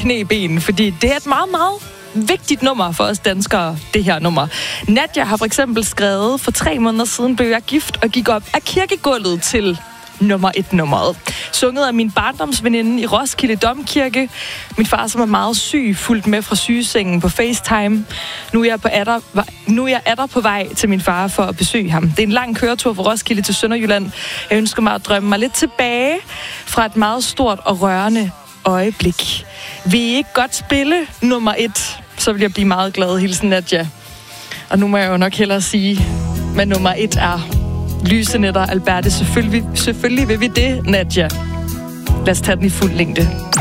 knæben, fordi det er et meget, meget vigtigt nummer for os danskere, det her nummer. Nadia har for eksempel skrevet, for 3 måneder siden blev jeg gift og gik op af kirkegulvet til nummer 1-nummeret. Sunget af min barndomsveninde i Roskilde Domkirke. Min far, som er meget syg, fulgte med fra sygesengen på FaceTime. Nu er jeg atter på vej til min far for at besøge ham. Det er en lang køretur fra Roskilde til Sønderjylland. Jeg ønsker mig at drømme mig lidt tilbage fra et meget stort og rørende øjeblik. Vil I ikke godt spille nummer 1? Så vil jeg blive meget glad. Hilsen Nadia. Og nu må jeg jo nok hellere sige, hvad nummer 1 er. Lyse nætter, Alberte. Selvfølgelig vil vi det, Nadia. Lad os tage den i fuld længde.